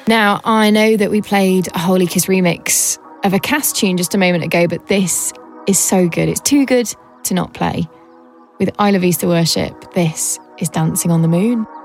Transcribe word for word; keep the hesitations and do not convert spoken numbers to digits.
Now, I know that we played a Holy Kiss remix of a Cass tune just a moment ago, but this is so good. It's too good to not play. With I Love Easter Worship, this is Dancing on the Moon.